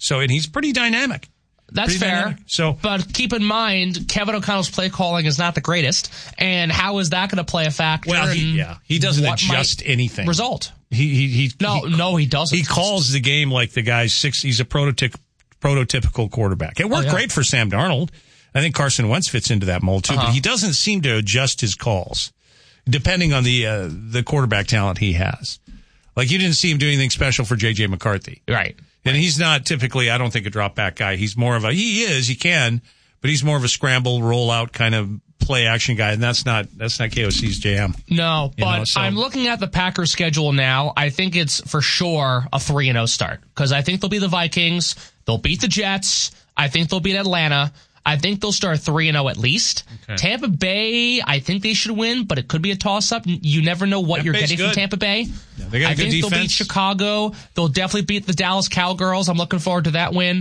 So, and he's pretty dynamic. That's pretty fair. Dynamic. So, but keep in mind, Kevin O'Connell's play calling is not the greatest. And how is that going to play a factor? Well, he doesn't adjust anything. Result. He doesn't. He calls the game like the guy's he's a prototypical quarterback. It worked great for Sam Darnold. I think Carson Wentz fits into that mold too, but he doesn't seem to adjust his calls depending on the quarterback talent he has. Like, you didn't see him do anything special for J.J. McCarthy. Right. And he's not typically, I don't think, a drop back guy. He's more of he can, but he's more of a scramble, roll out kind of play action guy, and that's not KOC's jam. No, but I'm looking at the Packers schedule now. I think it's for sure a 3-0 start, because I think they'll be the Vikings. They'll beat the Jets. I think they'll beat Atlanta. I think they'll start 3-0 at least. Okay. Tampa Bay, I think they should win, but it could be a toss-up. You never know what you're getting from Tampa Bay. Yeah, they got a good defense. They'll beat Chicago. They'll definitely beat the Dallas Cowgirls. I'm looking forward to that win.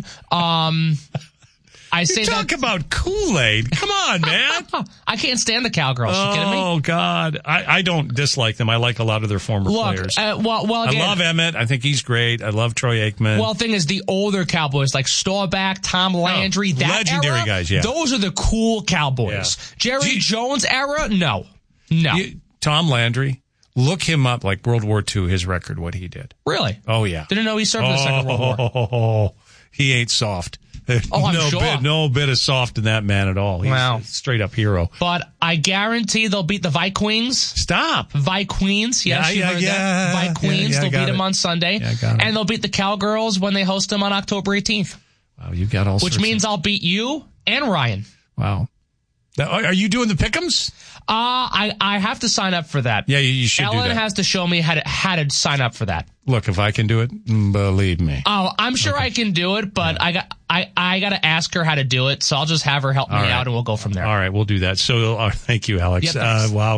Talk about Kool-Aid. Come on, man. I can't stand the Cowgirls. You kidding me? Oh, God. I don't dislike them. I like a lot of their former players. Again, I love Emmett. I think he's great. I love Troy Aikman. Well, the thing is, the older Cowboys, like Staubach, Tom Landry, that legendary era, guys, yeah. Those are the cool Cowboys. Yeah. Jerry Jones era? No. Tom Landry, look him up, like World War II, his record, what he did. Really? Oh, yeah. Didn't know he served in the Second World War. He ain't soft. I'm sure. No bit of soft in that man at all. He's a straight up hero. But I guarantee they'll beat the Vikings. Stop. Vikings. Yes, you heard that. Vikings. They'll beat them on Sunday. And they'll beat the Cowgirls when they host them on October 18th. Wow, you got all sorts. Which means I'll beat you and Ryan. Wow. Now, are you doing the pick'ems? I have to sign up for that. Yeah, you should do that. Ellen has to show me how to sign up for that. Look, if I can do it, believe me. Oh, I'm sure I can do it, but I got to ask her how to do it, so I'll just have her help me out, and we'll go from there. All right, we'll do that. So, thank you, Alex. Wow,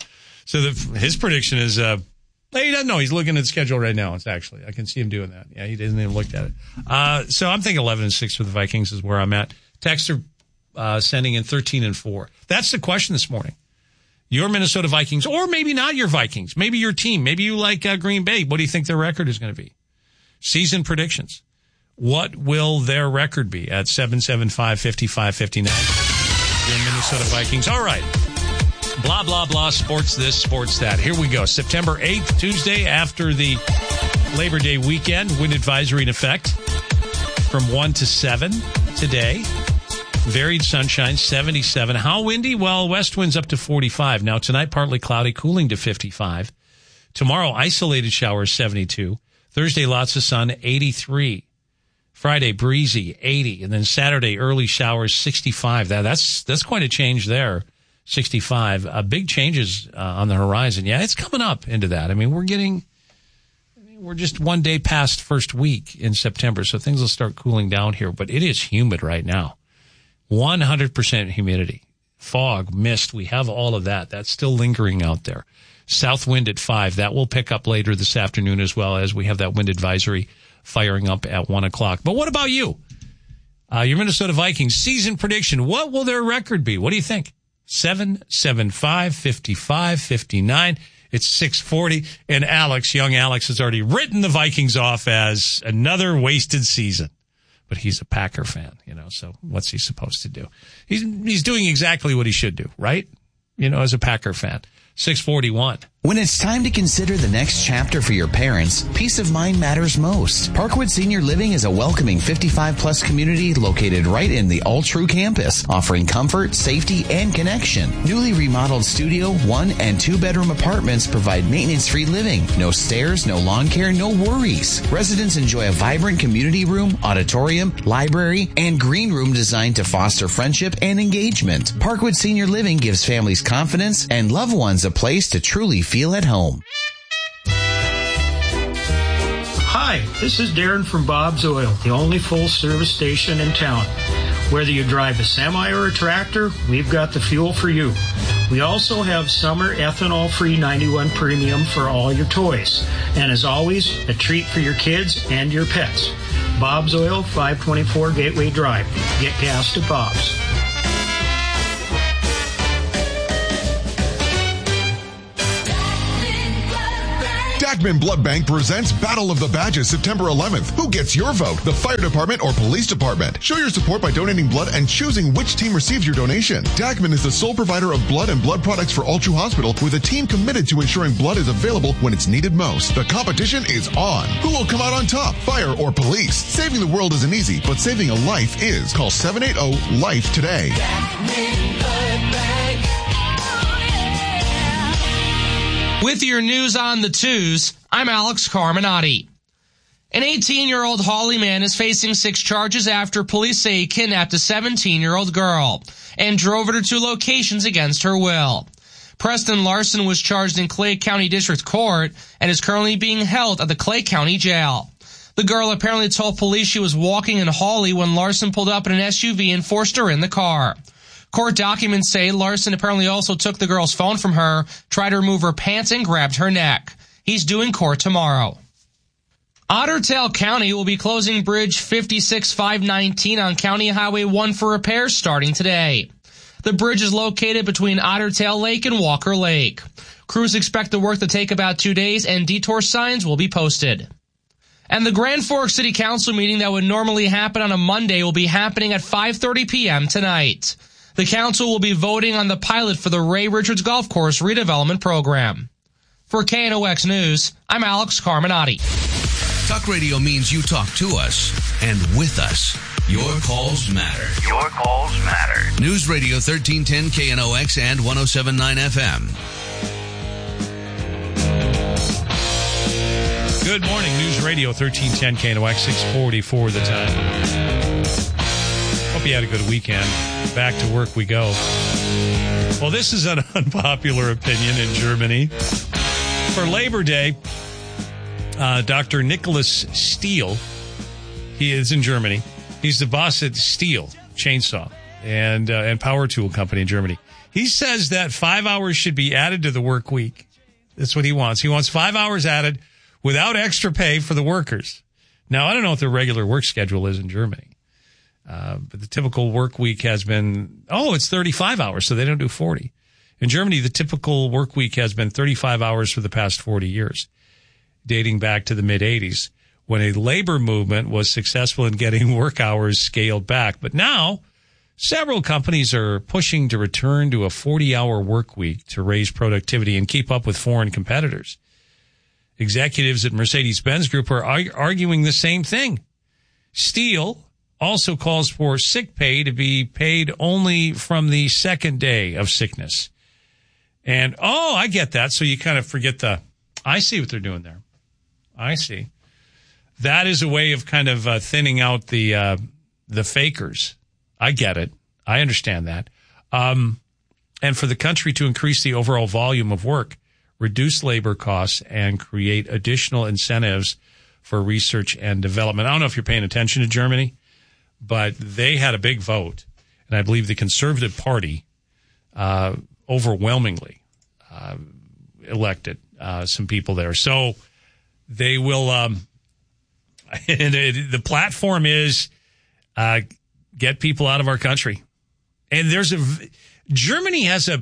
his prediction is, he doesn't know. He's looking at the schedule right now. I can see him doing that. Yeah, he hasn't even looked at it. So I'm thinking 11-6 for the Vikings is where I'm at. Texter sending in 13-4. That's the question this morning. Your Minnesota Vikings, or maybe not your Vikings, maybe your team, maybe you like Green Bay. What do you think their record is going to be? Season predictions. What will their record be at 775-5559? Your Minnesota Vikings. All right. Blah, blah, blah. Sports this, sports that. Here we go. September 8th, Tuesday, after the Labor Day weekend. Wind advisory in effect from 1 to 7 today. Varied sunshine, 77. How windy? Well, west winds up to 45. Now, tonight, partly cloudy, cooling to 55. Tomorrow, isolated showers, 72. Thursday, lots of sun, 83. Friday, breezy, 80. And then Saturday, early showers, 65. That's quite a change there, 65. Big changes on the horizon. Yeah, it's coming up into that. I mean, we're just one day past first week in September, so things will start cooling down here. But it is humid right now. 100% humidity, fog, mist. We have all of that. That's still lingering out there. South wind at 5. That will pick up later this afternoon as well, as we have that wind advisory firing up at 1 o'clock. But what about you? Your Minnesota Vikings season prediction. What will their record be? What do you think? 775-55-59. It's 6:40. And young Alex has already written the Vikings off as another wasted season. But he's a Packer fan, so what's he supposed to do? He's doing exactly what he should do, right? As a Packer fan. 641. When it's time to consider the next chapter for your parents, peace of mind matters most. Parkwood Senior Living is a welcoming 55-plus community located right in the All-True campus, offering comfort, safety, and connection. Newly remodeled studio, 1- and 2-bedroom apartments provide maintenance-free living. No stairs, no lawn care, no worries. Residents enjoy a vibrant community room, auditorium, library, and green room designed to foster friendship and engagement. Parkwood Senior Living gives families confidence and loved ones a place to truly feel at home. Hi, this is Darren from Bob's Oil, the only full-service station in town. Whether you drive a semi or a tractor, we've got the fuel for you. We also have summer ethanol-free 91 Premium for all your toys. And as always, a treat for your kids and your pets. Bob's Oil, 524 Gateway Drive. Get gas to Bob's. Jackman Blood Bank presents Battle of the Badges September 11th. Who gets your vote? The fire department or police department? Show your support by donating blood and choosing which team receives your donation. Jackman is the sole provider of blood and blood products for Altru Hospital, with a team committed to ensuring blood is available when it's needed most. The competition is on. Who will come out on top? Fire or police? Saving the world isn't easy, but saving a life is. Call 780-LIFE today. With your news on the twos, I'm Alex Carminati. An 18-year-old Hawley man is facing 6 charges after police say he kidnapped a 17-year-old girl and drove her to 2 locations against her will. Preston Larson was charged in Clay County District Court and is currently being held at the Clay County Jail. The girl apparently told police she was walking in Hawley when Larson pulled up in an SUV and forced her in the car. Court documents say Larson apparently also took the girl's phone from her, tried to remove her pants, and grabbed her neck. He's due in court tomorrow. Otter Tail County will be closing Bridge 56519 on County Highway 1 for repairs starting today. The bridge is located between Otter Tail Lake and Walker Lake. Crews expect the work to take about 2 days, and detour signs will be posted. And the Grand Forks City Council meeting that would normally happen on a Monday will be happening at 5:30 p.m. tonight. The council will be voting on the pilot for the Ray Richards Golf Course redevelopment program. For KNOX News, I'm Alex Carminati. Talk radio means you talk to us and with us. Your calls matter. Your calls matter. News Radio 1310 KNOX and 107.9 FM. Good morning. News Radio 1310 KNOX 644 the time. Hope you had a good weekend. Back to work we go. Well, this is an unpopular opinion in Germany. For Labor Day, Dr. Nicholas Stihl, he is in Germany. He's the boss at Stihl Chainsaw and Power Tool Company in Germany. He says that 5 hours should be added to the work week. That's what he wants. He wants 5 hours added without extra pay for the workers. Now, I don't know what their regular work schedule is in Germany. But the typical work week has been, it's 35 hours, so they don't do 40. In Germany, the typical work week has been 35 hours for the past 40 years, dating back to the mid-'80s, when a labor movement was successful in getting work hours scaled back. But now, several companies are pushing to return to a 40-hour work week to raise productivity and keep up with foreign competitors. Executives at Mercedes-Benz Group are arguing the same thing. Stihl also calls for sick pay to be paid only from the second day of sickness. And, I get that. So you kind of forget I see what they're doing there. I see. That is a way of kind of thinning out the fakers. I get it. I understand that. And for the country to increase the overall volume of work, reduce labor costs, and create additional incentives for research and development. I don't know if you're paying attention to Germany, but they had a big vote, and I believe the Conservative Party overwhelmingly elected some people there. So they will and the platform is get people out of our country. And Germany has a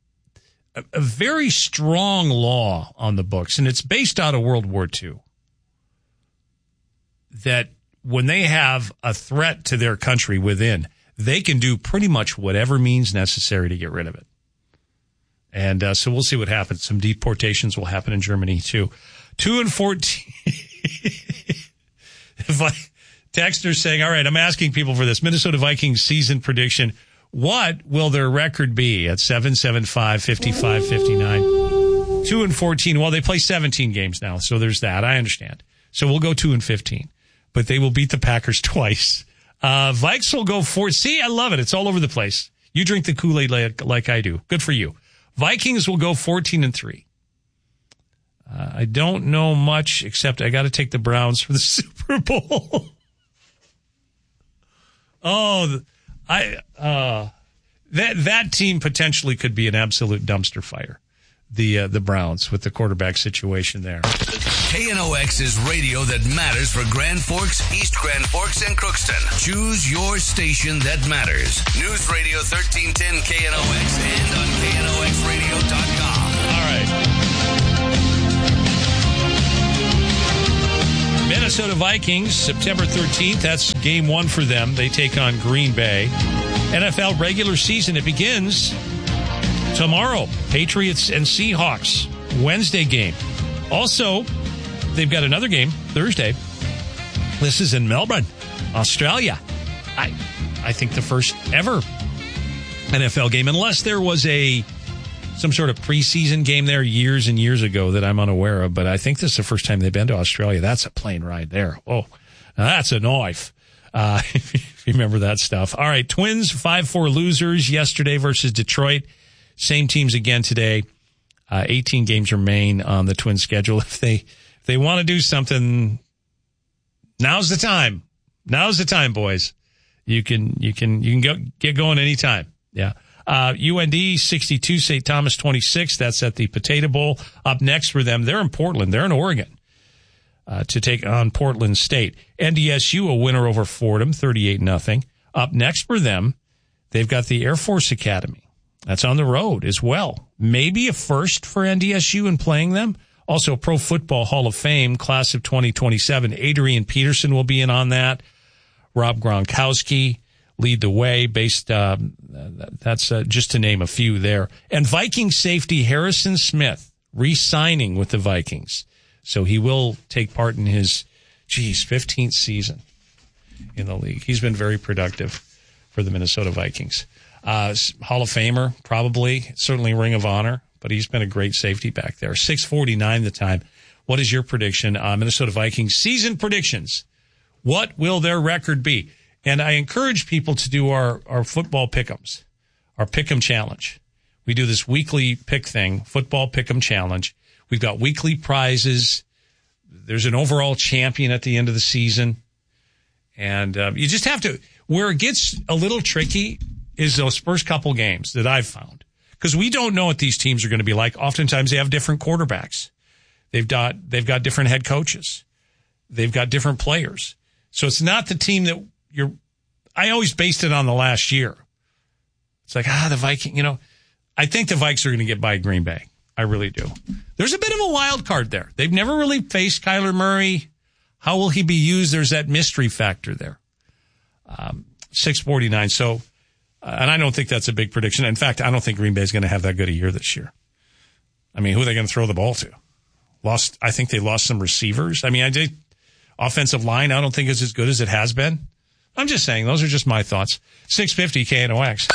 very strong law on the books, and it's based out of World War II, that when they have a threat to their country within, they can do pretty much whatever means necessary to get rid of it. And so we'll see what happens. Some deportations will happen in Germany, too. 2-14. Texter's saying, all right, I'm asking people for this. Minnesota Vikings season prediction. What will their record be at 7-7-5, 55-59? 2-14. Well, they play 17 games now, so there's that. I understand. So we'll go 2-15. But they will beat the Packers twice. Vikes will go 4. See, I love it. It's all over the place. You drink the Kool-Aid like I do. Good for you. Vikings will go 14-3. I don't know much, except I got to take the Browns for the Super Bowl. That team potentially could be an absolute dumpster fire. The Browns with the quarterback situation there. KNOX is radio that matters for Grand Forks, East Grand Forks, and Crookston. Choose your station that matters. News Radio 1310 KNOX and on KNOXradio.com. All right. Minnesota Vikings, September 13th. That's game one for them. They take on Green Bay. NFL regular season, it begins tomorrow. Patriots and Seahawks, Wednesday game. Also, they've got another game Thursday. This is in Melbourne, Australia. I think the first ever NFL game, unless there was some sort of preseason game there years and years ago that I'm unaware of. But I think this is the first time they've been to Australia. That's a plane ride there. Oh, that's a knife. If you remember that stuff. All right, Twins 5-4 losers yesterday versus Detroit. Same teams again today. 18 games remain on the Twins schedule. If they want to do something, now's the time. Now's the time, boys. You can get going anytime. Yeah. UND 62, St. Thomas 26. That's at the Potato Bowl. Up next for them, they're in Portland. They're in Oregon to take on Portland State. NDSU, a winner over Fordham, 38-0. Up next for them, they've got the Air Force Academy. That's on the road as well. Maybe a first for NDSU in playing them. Also, Pro Football Hall of Fame, class of 2027. Adrian Peterson will be in on that. Rob Gronkowski lead the way based, that's just to name a few there. And Viking safety Harrison Smith re-signing with the Vikings. So he will take part in his, 15th season in the league. He's been very productive for the Minnesota Vikings. Hall of Famer, probably, certainly Ring of Honor, but he's been a great safety back there. 6:49 the time. What is your prediction? Minnesota Vikings season predictions. What will their record be? And I encourage people to do our football pick'ems, our pick'em challenge. We do this weekly pick thing, football pick'em challenge. We've got weekly prizes. There's an overall champion at the end of the season. And you just have to, where it gets a little tricky is those first couple games that I've found. Because we don't know what these teams are going to be like. Oftentimes they have different quarterbacks. They've got different head coaches. They've got different players. So it's not the team that I always based it on the last year. It's like, the Viking, I think the Vikes are going to get by Green Bay. I really do. There's a bit of a wild card there. They've never really faced Kyler Murray. How will he be used? There's that mystery factor there. 6:49. So, and I don't think that's a big prediction. In fact, I don't think Green Bay is going to have that good a year this year. I mean, who are they going to throw the ball to? I think they lost some receivers. I mean, offensive line, I don't think is as good as it has been. I'm just saying, those are just my thoughts. 650 KNOX.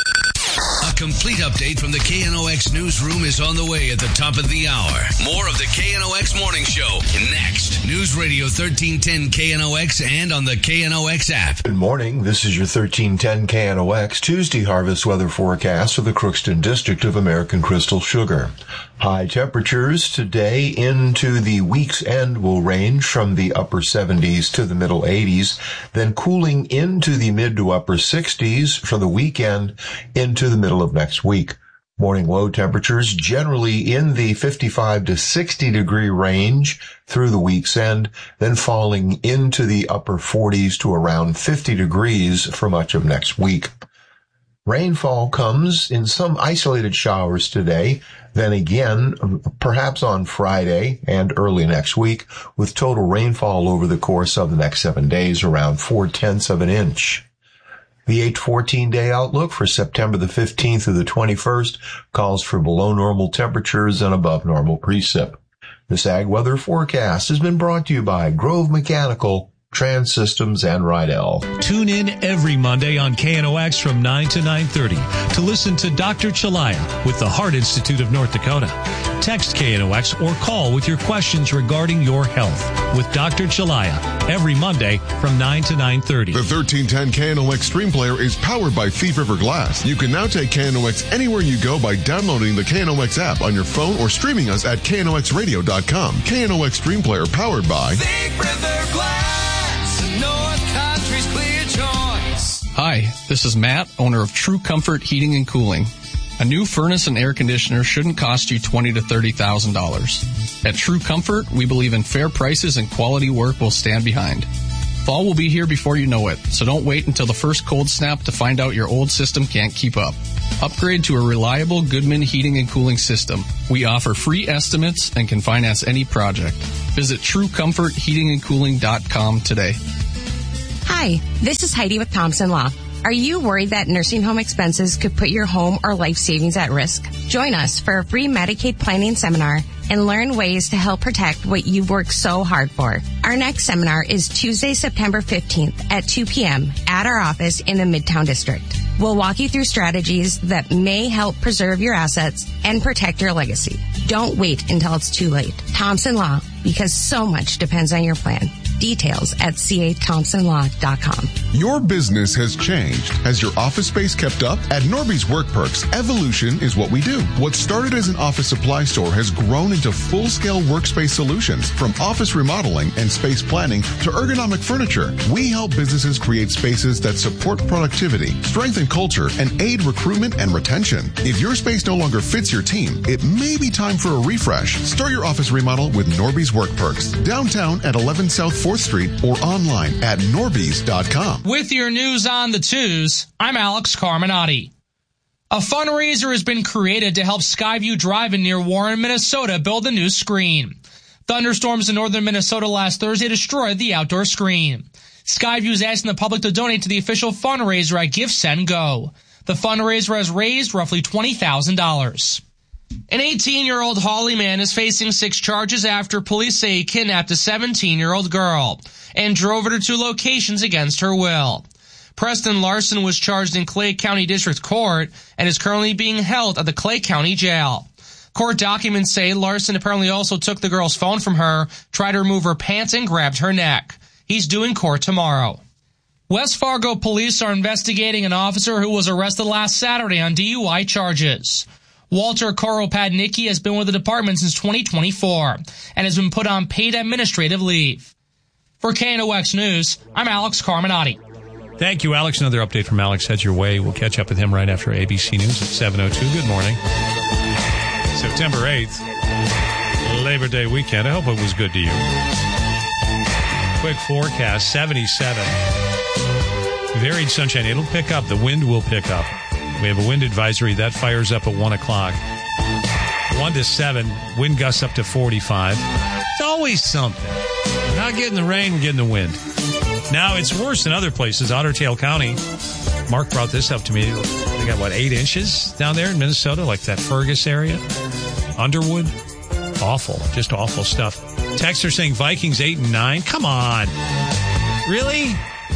A complete update from the KNOX newsroom is on the way at the top of the hour. More of the KNOX Morning Show next. News Radio 1310 KNOX and on the KNOX app. Good morning. This is your 1310 KNOX Tuesday harvest weather forecast for the Crookston District of American Crystal Sugar. High temperatures today into the week's end will range from the upper 70s to the middle 80s, then cooling into the mid to upper 60s for the weekend into the middle of next week. Morning low temperatures generally in the 55 to 60 degree range through the week's end, then falling into the upper 40s to around 50 degrees for much of next week. Rainfall comes in some isolated showers today, then again, perhaps on Friday and early next week, with total rainfall over the course of the next 7 days around 0.4 of an inch. The 8-14-day outlook for September the 15th through the 21st calls for below normal temperatures and above normal precip. This ag weather forecast has been brought to you by Grove Mechanical, Trans Systems, and Rydell. Tune in every Monday on KNOX from 9 to 9:30 to listen to Dr. Chalaya with the Heart Institute of North Dakota. Text KNOX or call with your questions regarding your health with Dr. Chalaya every Monday from 9 to 9:30. The 1310 KNOX Stream Player is powered by Thief River Glass. You can now take KNOX anywhere you go by downloading the KNOX app on your phone or streaming us at knoxradio.com. KNOX Stream Player powered by Thief River Glass. North Country's clear choice. Hi, this is Matt, owner of True Comfort Heating and Cooling. A new furnace and air conditioner shouldn't cost you $20,000 to $30,000. At True Comfort, we believe in fair prices and quality work we'll stand behind. Fall will be here before you know it, so don't wait until the first cold snap to find out your old system can't keep up. Upgrade to a reliable Goodman heating and cooling system. We offer free estimates and can finance any project. Visit TrueComfortHeatingandCooling.com today. Hi, this is Heidi with Thompson Law. Are you worried that nursing home expenses could put your home or life savings at risk? Join us for a free Medicaid planning seminar and learn ways to help protect what you've worked so hard for. Our next seminar is Tuesday, September 15th at 2 p.m. at our office in the Midtown District. We'll walk you through strategies that may help preserve your assets and protect your legacy. Don't wait until it's too late. Thompson Law, because so much depends on your plan. Details at cathompsonlaw.com. Your business has changed. Has your office space kept up? At Norby's Work Perks, evolution is what we do. What started as an office supply store has grown into full-scale workspace solutions. From office remodeling and space planning to ergonomic furniture, we help businesses create spaces that support productivity, strengthen culture, and aid recruitment and retention. If your space no longer fits your team, it may be time for a refresh. Start your office remodel with Norby's Work Perks. Downtown at 11 South 4th Street or online at norbys.com. With your news on the twos, I'm Alex Carminati. A fundraiser has been created to help Skyview Drive-In near Warren, Minnesota build a new screen. Thunderstorms in northern Minnesota last Thursday destroyed the outdoor screen. Skyview is asking the public to donate to the official fundraiser at GiveSendGo. The fundraiser has raised roughly $20,000. An 18-year-old Hawley man is facing 6 charges after police say he kidnapped a 17-year-old girl and drove her to 2 locations against her will. Preston Larson was charged in Clay County District Court and is currently being held at the Clay County Jail. Court documents say Larson apparently also took the girl's phone from her, tried to remove her pants, and grabbed her neck. He's due in court tomorrow. West Fargo police are investigating an officer who was arrested last Saturday on DUI charges. Walter Koropadnicki has been with the department since 2024 and has been put on paid administrative leave. For KNOX News, I'm Alex Carminati. Thank you, Alex. Another update from Alex heads your way. We'll catch up with him right after ABC News at 7:02. Good morning. September 8th, Labor Day weekend. I hope it was good to you. Quick forecast, 77. Varied sunshine. It'll pick up. The wind will pick up. We have a wind advisory. That fires up at 1 o'clock. 1 to 7. Wind gusts up to 45. It's always something. We're not getting the rain, we're getting the wind. Now, it's worse in other places. Otter Tail County. Mark brought this up to me. They got, 8 inches down there in Minnesota? Like that Fergus area? Underwood? Awful. Just awful stuff. Texts are saying Vikings 8 and 9. Come on. Really?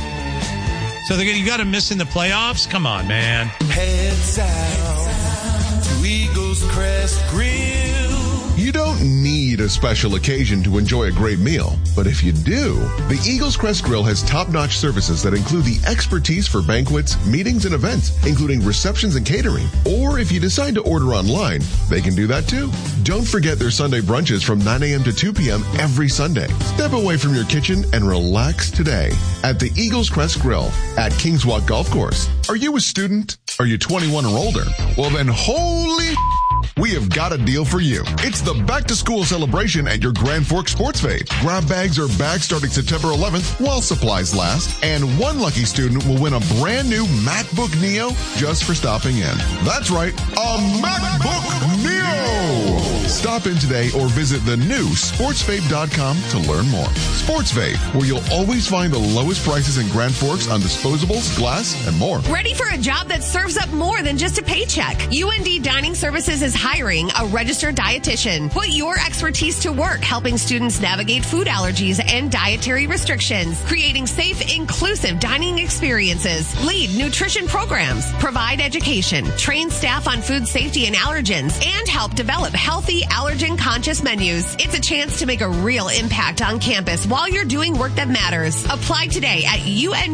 So you got to miss in the playoffs? Come on, man. Heads out to Eagles Crest Grill. You don't need a special occasion to enjoy a great meal, but if you do, the Eagles Crest Grill has top-notch services that include the expertise for banquets, meetings, and events, including receptions and catering. Or if you decide to order online, they can do that too. Don't forget their Sunday brunches from 9 a.m. to 2 p.m. every Sunday. Step away from your kitchen and relax today at the Eagles Crest Grill at Kings Walk Golf Course. Are you a student? Are you 21 or older? Well then, holy we have got a deal for you. It's the back-to-school celebration at your Grand Forks Sports Fete. Grab bags or bags starting September 11th while supplies last, and one lucky student will win a brand new MacBook Neo just for stopping in. That's right, a MacBook Neo! Stop in today or visit the new sportsvape.com to learn more. Sports Vape, where you'll always find the lowest prices in Grand Forks on disposables, glass, and more. Ready for a job that serves up more than just a paycheck? UND Dining Services is hiring a registered dietitian. Put your expertise to work helping students navigate food allergies and dietary restrictions, creating safe, inclusive dining experiences, lead nutrition programs, provide education, train staff on food safety and allergens, and help develop healthy, allergen-conscious menus. It's a chance to make a real impact on campus while you're doing work that matters. Apply today at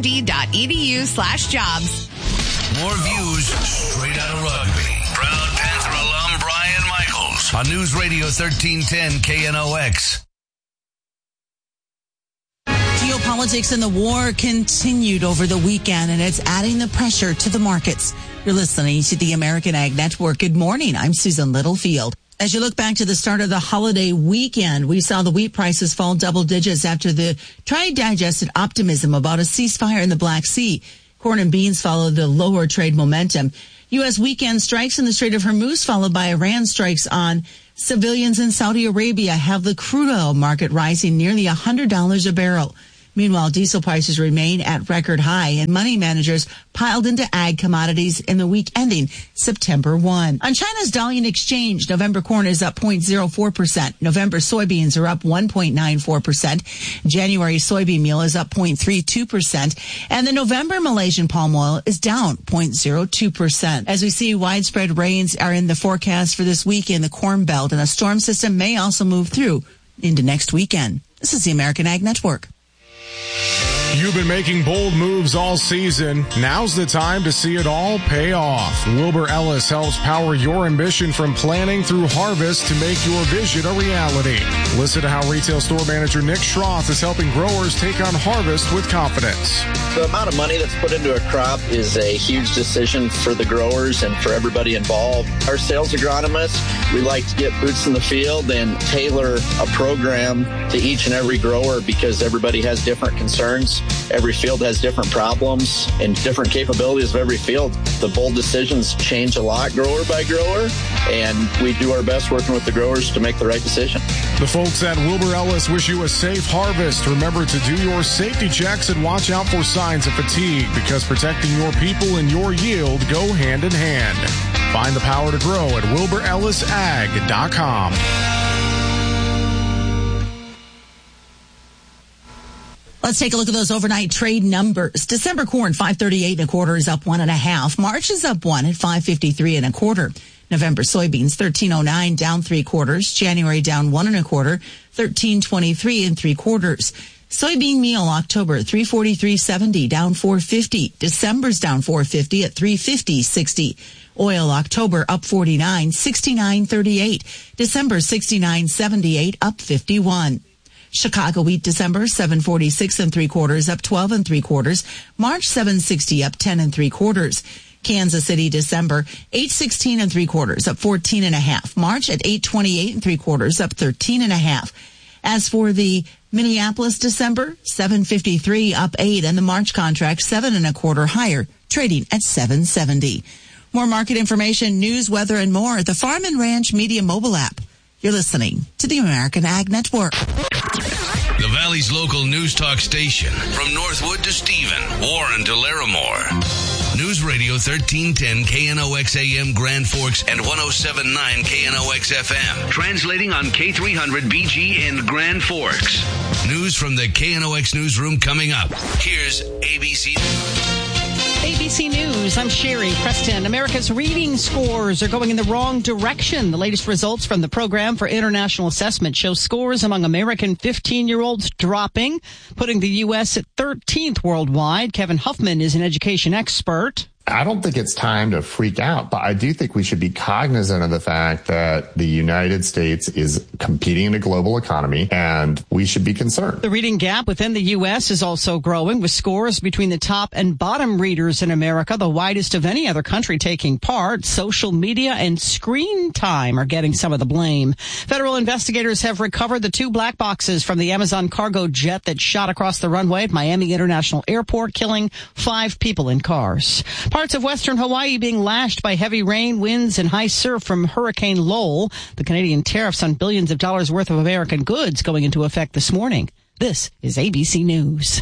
und.edu/jobs. More views straight out of rugby. Proud Panther alum Brian Michaels on News Radio 1310 KNOX. Geopolitics and the war continued over the weekend, and it's adding the pressure to the markets. You're listening to the American Ag Network. Good morning. I'm Susan Littlefield. As you look back to the start of the holiday weekend, we saw the wheat prices fall double digits after the trade-digested optimism about a ceasefire in the Black Sea. Corn and beans followed the lower trade momentum. U.S. weekend strikes in the Strait of Hormuz, followed by Iran strikes on civilians in Saudi Arabia, have the crude oil market rising nearly $100 a barrel. Meanwhile, diesel prices remain at record high, and money managers piled into ag commodities in the week ending September 1. On China's Dalian Exchange, November corn is up 0.04%. November soybeans are up 1.94%. January soybean meal is up 0.32%. And the November Malaysian palm oil is down 0.02%. As we see, widespread rains are in the forecast for this week in the Corn Belt, and a storm system may also move through into next weekend. This is the American Ag Network. You've been making bold moves all season. Now's the time to see it all pay off. Wilbur Ellis helps power your ambition from planning through harvest to make your vision a reality. Listen to how retail store manager Nick Schroth is helping growers take on harvest with confidence. The amount of money that's put into a crop is a huge decision for the growers and for everybody involved. Our sales agronomists, we like to get boots in the field and tailor a program to each and every grower because everybody has different concerns. Every field has different problems and different capabilities of every field. The bold decisions change a lot grower by grower, and we do our best working with the growers to make the right decision. The folks at Wilbur Ellis wish you a safe harvest. Remember to do your safety checks and watch out for signs of fatigue because protecting your people and your yield go hand in hand. Find the power to grow at wilburellisag.com. Let's take a look at those overnight trade numbers. December corn, 538 1/4 is up 1 1/2. March is up 1 at 553 1/4. November soybeans, 1309 down 3/4. January down 1 1/4, 1323 3/4. Soybean meal October, 343.70 down 450. December's down 450 at 350.60. Oil October up 49, 69.38. December 69.78 up 51. Chicago wheat December 746 3/4 up 12 3/4. March 760 up 10 3/4. Kansas City December 816 3/4 up 14 1/2. March at 828 3/4 up 13 1/2. As for the Minneapolis December 753 up 8, and the March contract 7 1/4 higher, trading at 770. More market information, news, weather, and more at the Farm and Ranch Media mobile app. You're listening to the American Ag Network. The Valley's local news talk station. From Northwood to Stephen, Warren to Larimore. News Radio 1310 KNOX AM Grand Forks and 107.9 KNOX FM. Translating on K300 BG in Grand Forks. News from the KNOX newsroom coming up. Here's ABC ABC News, I'm Sherry Preston. America's reading scores are going in the wrong direction. The latest results from the Program for International Assessment show scores among American 15-year-olds dropping, putting the U.S. at 13th worldwide. Kevin Huffman is an education expert. I don't think it's time to freak out, but I do think we should be cognizant of the fact that the United States is competing in a global economy, and we should be concerned. The reading gap within the U.S. is also growing, with scores between the top and bottom readers in America the widest of any other country taking part. Social media and screen time are getting some of the blame. Federal investigators have recovered the 2 black boxes from the Amazon cargo jet that shot across the runway at Miami International Airport, killing 5 people in cars. Parts of western Hawaii being lashed by heavy rain, winds, and high surf from Hurricane Lowell. The Canadian tariffs on billions of dollars worth of American goods going into effect this morning. This is ABC News.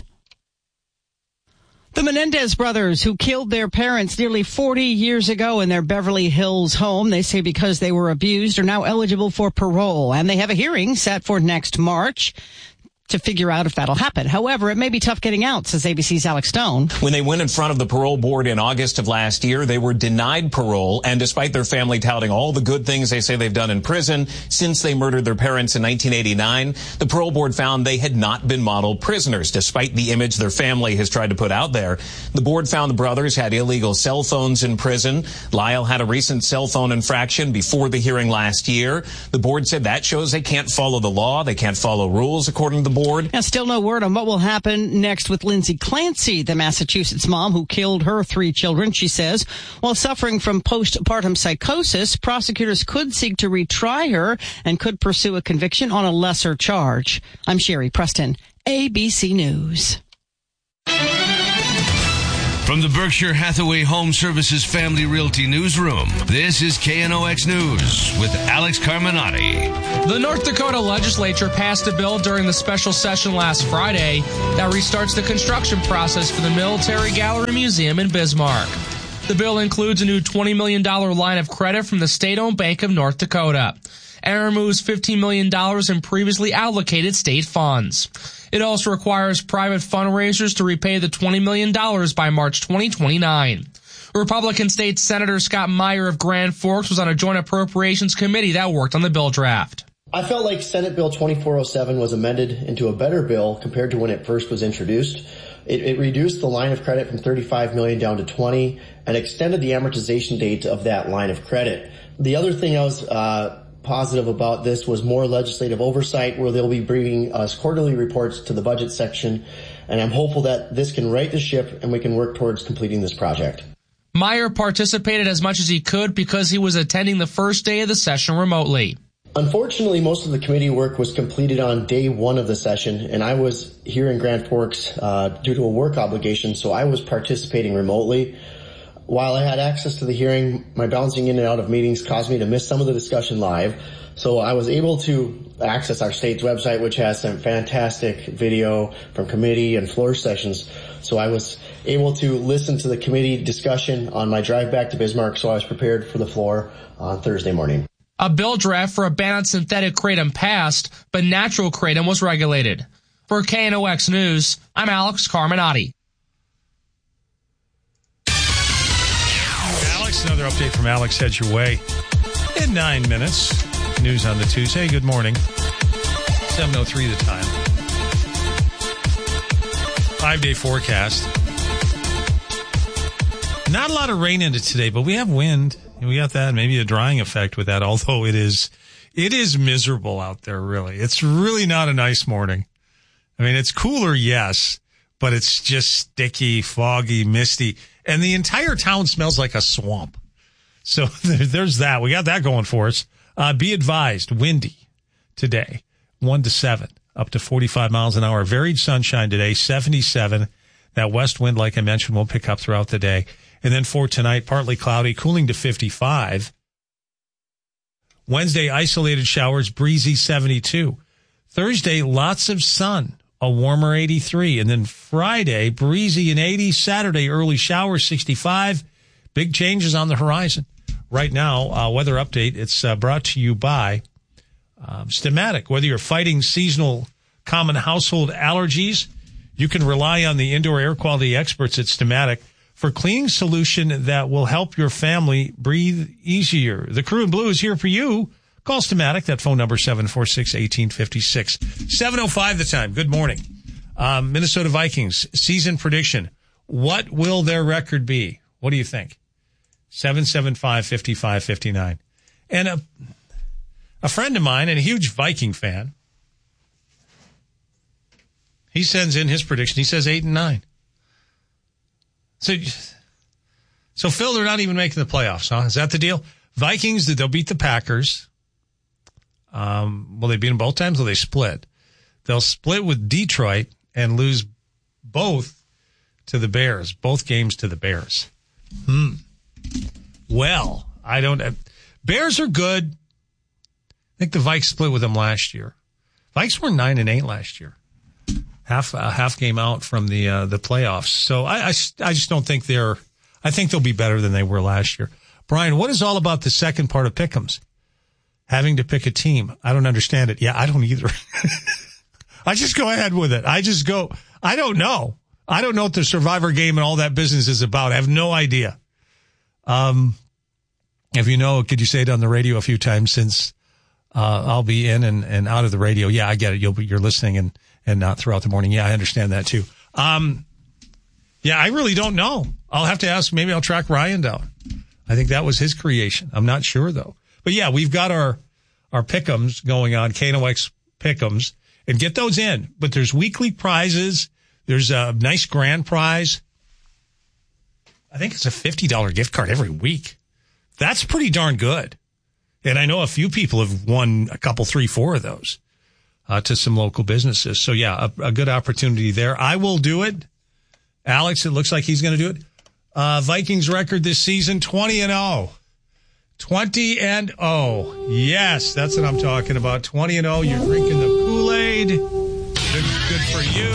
The Menendez brothers, who killed their parents nearly 40 years ago in their Beverly Hills home, they say because they were abused, are now eligible for parole. And they have a hearing set for next March to figure out if that'll happen. However, it may be tough getting out, says ABC's Alex Stone. When they went in front of the parole board in August of last year, they were denied parole, and despite their family touting all the good things they say they've done in prison since they murdered their parents in 1989, the parole board found they had not been model prisoners, despite the image their family has tried to put out there. The board found the brothers had illegal cell phones in prison. Lyle had a recent cell phone infraction before the hearing last year. The board said that shows they can't follow the law, they can't follow rules, according to the board. And still no word on what will happen next with Lindsay Clancy, the Massachusetts mom who killed her 3 children. She says, while suffering from postpartum psychosis, prosecutors could seek to retry her and could pursue a conviction on a lesser charge. I'm Sherry Preston, ABC News. From the Berkshire Hathaway Home Services Family Realty Newsroom, this is KNOX News with Alex Carminati. The North Dakota legislature passed a bill during the special session last Friday that restarts the construction process for the Military Gallery Museum in Bismarck. The bill includes a new $20 million line of credit from the state-owned Bank of North Dakota and removes $15 million in previously allocated state funds. It also requires private fundraisers to repay the $20 million by March 2029. Republican State Senator Scott Meyer of Grand Forks was on a joint appropriations committee that worked on the bill draft. I felt like Senate Bill 2407 was amended into a better bill compared to when it first was introduced. It reduced the line of credit from $35 million down to $20 and extended the amortization date of that line of credit. The other thing I was positive about this was more legislative oversight, where they'll be bringing us quarterly reports to the budget section, and I'm hopeful that this can right the ship and we can work towards completing this project. Meyer participated as much as he could because he was attending the first day of the session remotely. Unfortunately, most of the committee work was completed on day 1 of the session, and I was here in Grand Forks due to a work obligation, so I was participating remotely. While I had access to the hearing, my bouncing in and out of meetings caused me to miss some of the discussion live. So I was able to access our state's website, which has some fantastic video from committee and floor sessions. So I was able to listen to the committee discussion on my drive back to Bismarck, so I was prepared for the floor on Thursday morning. A bill draft for a ban on synthetic kratom passed, but natural kratom was regulated. For KNOX News, I'm Alex Carminati. Another update from Alex heads your way in 9 minutes. News on the Tuesday. Good morning. 7:03 the time. 5-day forecast. Not a lot of rain in it today, but we have wind. We got that, maybe a drying effect with that, although it is miserable out there, really. It's really not a nice morning. I mean, it's cooler, yes, but it's just sticky, foggy, misty. And the entire town smells like a swamp. So there's that. We got that going for us. Be advised, windy today, 1 to 7, up to 45 miles an hour. Varied sunshine today, 77. That west wind, like I mentioned, will pick up throughout the day. And then for tonight, partly cloudy, cooling to 55. Wednesday, isolated showers, breezy 72. Thursday, lots of sun, a warmer 83. And then Friday, breezy and 80. Saturday, early showers, 65. Big changes on the horizon. Right now, weather update. It's brought to you by Steamatic. Whether you're fighting seasonal common household allergies, you can rely on the indoor air quality experts at Steamatic for cleaning solution that will help your family breathe easier. The Crew in Blue is here for you. Call Steamatic. That phone number 746-1856. 7:05 the time. Good morning. Minnesota Vikings season prediction. What will their record be? What do you think? 775-5559. And a friend of mine and a huge Viking fan, he sends in his prediction. He says 8-9. So Phil, they're not even making the playoffs, huh? Is that the deal? Vikings, they'll beat the Packers. Will they beat them both times? Will they split? They'll split with Detroit and lose both to the Bears. Both games to the Bears. Well, I don't. Bears are good. I think the Vikes split with them last year. Vikes were 9-8 last year. Half game out from the playoffs. So I just don't think they're. I think they'll be better than they were last year. Brian, what is all about the second part of Pick'ems? Having to pick a team. I don't understand it. Yeah, I don't either. I just go ahead with it. I just go. I don't know. I don't know what the Survivor game and all that business is about. I have no idea. If you know, could you say it on the radio a few times since I'll be in and out of the radio? Yeah, I get it. You're listening and not throughout the morning. Yeah, I understand that too. Yeah, I really don't know. I'll have to ask. Maybe I'll track Ryan down. I think that was his creation. I'm not sure though. But yeah, we've got our Pick'ems going on, KNOX Pick'ems. and get those in. But there's weekly prizes. There's a nice grand prize. I think it's a $50 gift card every week. That's pretty darn good. And I know a few people have won a couple, 3, 4 of those to some local businesses. So, yeah, a good opportunity there. I will do it. Alex, it looks like he's going to do it. Vikings record this season, 20-0. 20-0. Yes, that's what I'm talking about. 20-0. You're drinking the Kool-Aid. Good for you.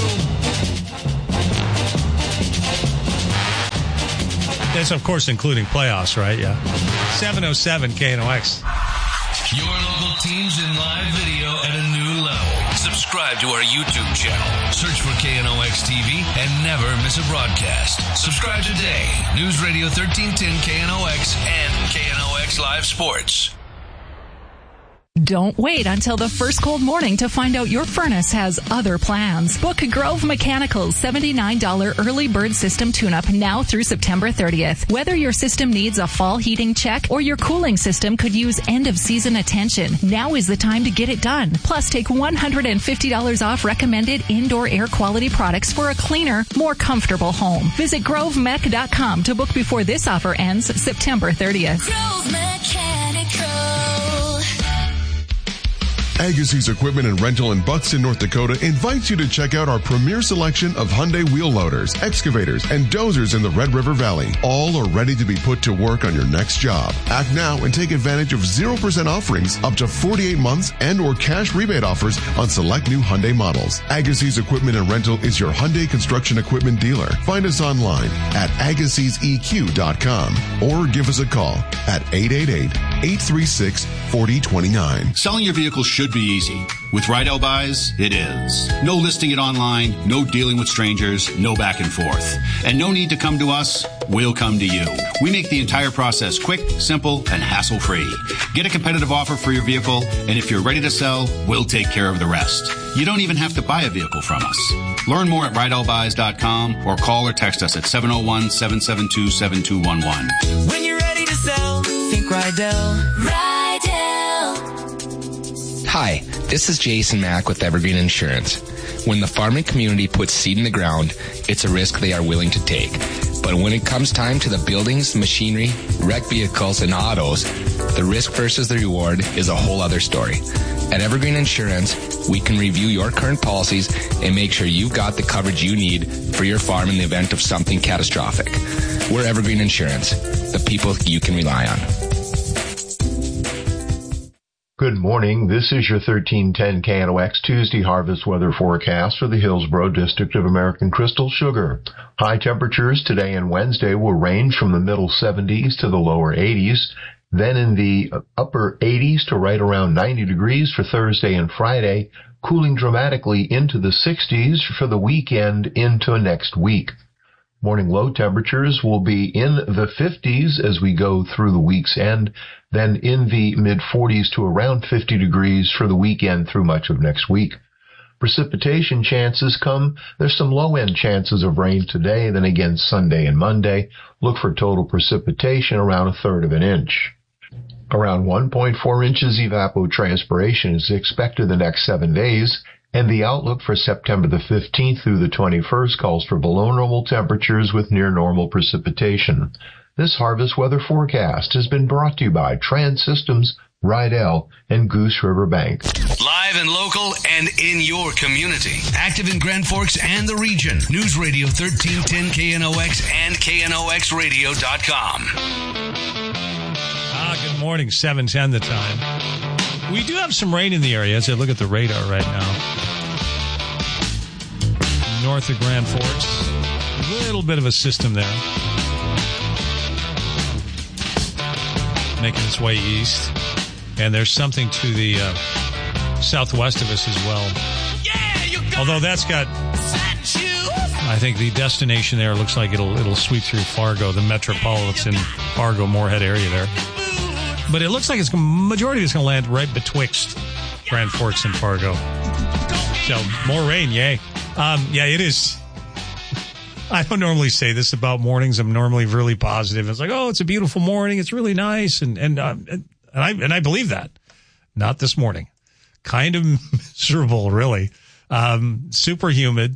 That's, of course, including playoffs, right? Yeah. 707 KNOX. Your local teams in live video at a new level. Subscribe to our YouTube channel. Search for KNOX TV and never miss a broadcast. Subscribe today. News Radio 1310 KNOX and KNOX Live Sports. Don't wait until the first cold morning to find out your furnace has other plans. Book Grove Mechanical's $79 early bird system tune-up now through September 30th. Whether your system needs a fall heating check or your cooling system could use end-of-season attention, now is the time to get it done. Plus, take $150 off recommended indoor air quality products for a cleaner, more comfortable home. Visit grovemech.com to book before this offer ends September 30th. Grove Mechanical. Agassiz Equipment and Rental in Buxton, North Dakota invites you to check out our premier selection of Hyundai wheel loaders, excavators, and dozers in the Red River Valley. All are ready to be put to work on your next job. Act now and take advantage of 0% offerings up to 48 months and or cash rebate offers on select new Hyundai models. Agassiz Equipment and Rental is your Hyundai construction equipment dealer. Find us online at AgassizEQ.com or give us a call at 888-836-4029. Selling your vehicle should be easy. With Rydell Buys, it is. No listing it online, no dealing with strangers, no back and forth. And no need to come to us, we'll come to you. We make the entire process quick, simple, and hassle-free. Get a competitive offer for your vehicle, and if you're ready to sell, we'll take care of the rest. You don't even have to buy a vehicle from us. Learn more at RydellBuys.com or call or text us at 701-772-7211. When you're ready to sell, think Rydell. Rydell. Hi, this is Jason Mack with Evergreen Insurance. When the farming community puts seed in the ground, it's a risk they are willing to take. But when it comes time to the buildings, machinery, wrecked vehicles, and autos, the risk versus the reward is a whole other story. At Evergreen Insurance, we can review your current policies and make sure you've got the coverage you need for your farm in the event of something catastrophic. We're Evergreen Insurance, the people you can rely on. Good morning. This is your 1310 KNOX Tuesday harvest weather forecast for the Hillsborough District of American Crystal Sugar. High temperatures today and Wednesday will range from the middle 70s to the lower 80s, then in the upper 80s to right around 90 degrees for Thursday and Friday, cooling dramatically into the 60s for the weekend into next week. Morning low temperatures will be in the 50s as we go through the week's end, then in the mid-40s to around 50 degrees for the weekend through much of next week. Precipitation chances come. There's some low-end chances of rain today, then again Sunday and Monday. Look for total precipitation around 1/3 of an inch. Around 1.4 inches evapotranspiration is expected the next 7 days. And the outlook for September the 15th through the 21st calls for below normal temperatures with near normal precipitation. This harvest weather forecast has been brought to you by Trans Systems, Rydell, and Goose River Bank. Live and local and in your community. Active in Grand Forks and the region. News Radio 1310 KNOX and KNOXradio.com. Good morning, 7:10 the time. We do have some rain in the area as I look at the radar right now. North of Grand Forks. A little bit of a system there. Making its way east. And there's something to the southwest of us as well. Although that's got, I think the destination there looks like it'll sweep through Fargo, the metropolitan Fargo, Moorhead area there. But it looks like majority of it's going to land right betwixt Grand Forks and Fargo. So, more rain, yay. Yeah, it is. I don't normally say this about mornings. I'm normally really positive. It's like, oh, it's a beautiful morning. It's really nice. And I believe that. Not this morning. Kind of miserable, really. Super humid.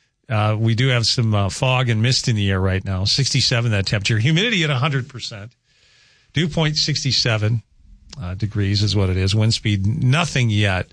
We do have some fog and mist in the air right now. 67 that temperature. Humidity at 100%. Dew point 67 degrees is what it is. Wind speed, nothing yet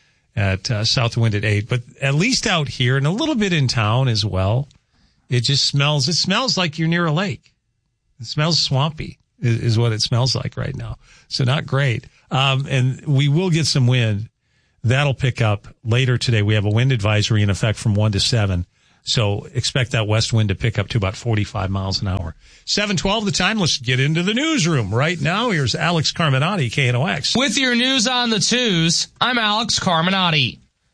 at south wind at 8. But at least out here and a little bit in town as well, it smells like you're near a lake. It smells swampy is what it smells like right now. So not great. And we will get some wind. That'll pick up later today. We have a wind advisory in effect from 1 to 7. So expect that west wind to pick up to about 45 miles an hour. 7:12 the time. Let's get into the newsroom right now. Here's Alex Carminati, KNOX. With your news on the twos, I'm Alex Carminati.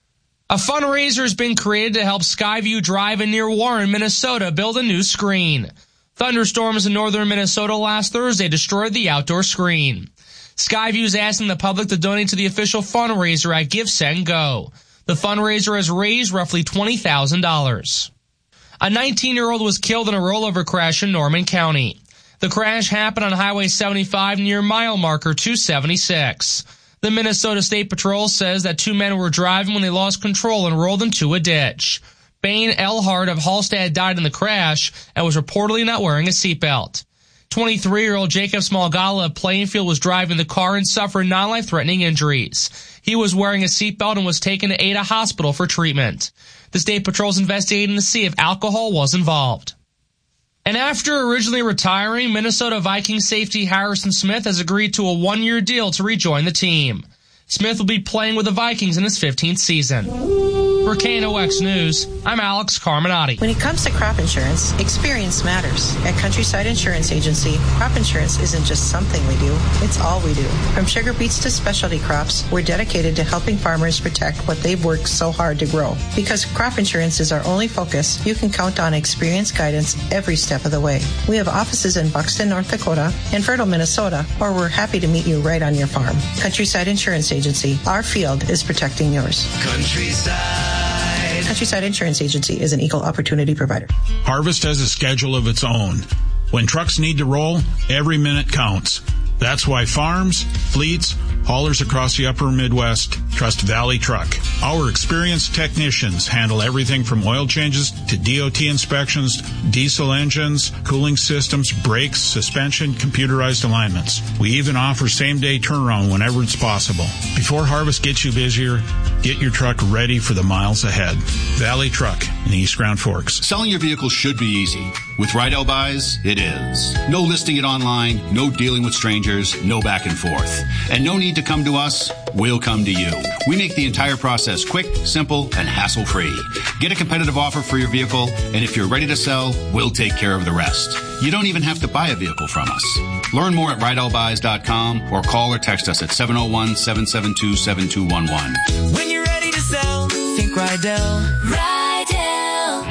A fundraiser has been created to help Skyview Drive in near Warren, Minnesota, build a new screen. Thunderstorms in northern Minnesota last Thursday destroyed the outdoor screen. Skyview is asking the public to donate to the official fundraiser at Give, Send, Go. The fundraiser has raised roughly $20,000. A 19-year-old was killed in a rollover crash in Norman County. The crash happened on Highway 75 near mile marker 276. The Minnesota State Patrol says that 2 men were driving when they lost control and rolled into a ditch. Bain Elhart of Hallstatt died in the crash and was reportedly not wearing a seatbelt. 23-year-old Jacob Smallgala of Plainfield was driving the car and suffered non-life-threatening injuries. He was wearing a seatbelt and was taken to Ada Hospital for treatment. The State Patrol's investigating to see if alcohol was involved. And after originally retiring, Minnesota Vikings safety Harrison Smith has agreed to a 1-year deal to rejoin the team. Smith will be playing with the Vikings in his 15th season. For KNOX News, I'm Alex Carminati. When it comes to crop insurance, experience matters. At Countryside Insurance Agency, crop insurance isn't just something we do, it's all we do. From sugar beets to specialty crops, we're dedicated to helping farmers protect what they've worked so hard to grow. Because crop insurance is our only focus, you can count on experienced guidance every step of the way. We have offices in Buxton, North Dakota, and Fertile, Minnesota, or we're happy to meet you right on your farm. Countryside Insurance Agency, our field is protecting yours. Countryside Insurance Agency is an equal opportunity provider. Harvest has a schedule of its own. When trucks need to roll, every minute counts. That's why farms, fleets, haulers across the upper Midwest trust Valley Truck. Our experienced technicians handle everything from oil changes to DOT inspections, diesel engines, cooling systems, brakes, suspension, computerized alignments. We even offer same-day turnaround whenever it's possible. Before harvest gets you busier, get your truck ready for the miles ahead. Valley Truck in East Grand Forks. Selling your vehicle should be easy. With Rydell Buys, it is. No listing it online, no dealing with strangers, no back and forth. And no need to come to us, we'll come to you. We make the entire process quick, simple, and hassle-free. Get a competitive offer for your vehicle, and if you're ready to sell, we'll take care of the rest. You don't even have to buy a vehicle from us. Learn more at RydellBuys.com or call or text us at 701-772-7211. When you're ready to sell, think Rydell. Rydell.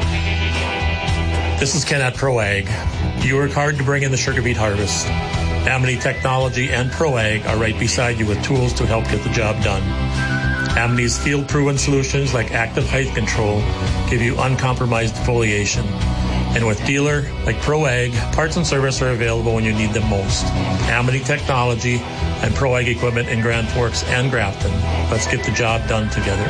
This is Ken at ProAg. You work hard to bring in the sugar beet harvest. Amity Technology and ProAg are right beside you with tools to help get the job done. Amity's field-proven solutions like active height control give you uncompromised foliation. And with dealer like ProAg, parts and service are available when you need them most. Amity Technology and ProAg equipment in Grand Forks and Grafton. Let's get the job done together.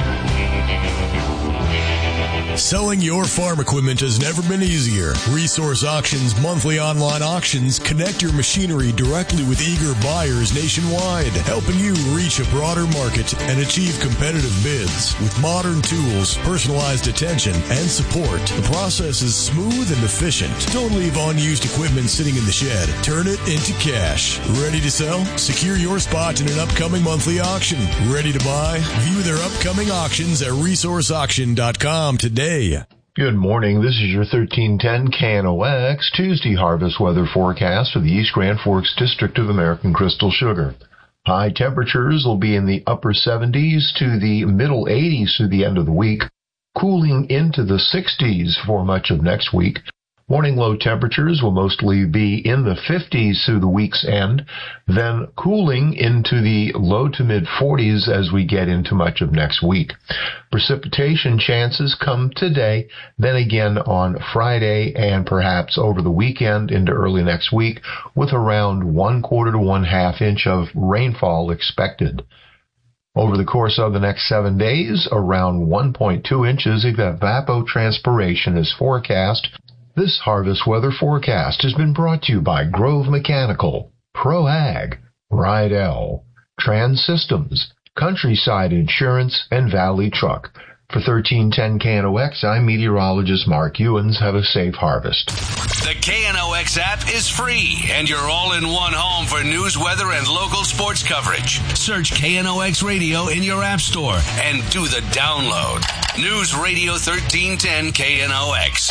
Selling your farm equipment has never been easier. Resource Auctions monthly online auctions connect your machinery directly with eager buyers nationwide, helping you reach a broader market and achieve competitive bids. With modern tools, personalized attention, and support, the process is smooth and efficient. Don't leave unused equipment sitting in the shed. Turn it into cash. Ready to sell? Secure your spot in an upcoming monthly auction. Ready to buy? View their upcoming auctions at resourceauction.com today. Good morning. This is your 1310 KNOX Tuesday harvest weather forecast for the East Grand Forks District of American Crystal Sugar. High temperatures will be in the upper 70s to the middle 80s through the end of the week, cooling into the 60s for much of next week. Morning low temperatures will mostly be in the 50s through the week's end, then cooling into the low to mid 40s as we get into much of next week. Precipitation chances come today, then again on Friday, and perhaps over the weekend into early next week, with around 1/4 to 1/2 inch of rainfall expected. Over the course of the next 7 days, around 1.2 inches of evapotranspiration is forecast. This harvest weather forecast has been brought to you by Grove Mechanical, ProAg, Rydell, Trans Systems, Countryside Insurance, and Valley Truck. For 1310 KNOX, I'm meteorologist Mark Ewens. Have a safe harvest. The KNOX app is free, and you're all in one home for news, weather, and local sports coverage. Search KNOX Radio in your app store and do the download. News Radio 1310 KNOX.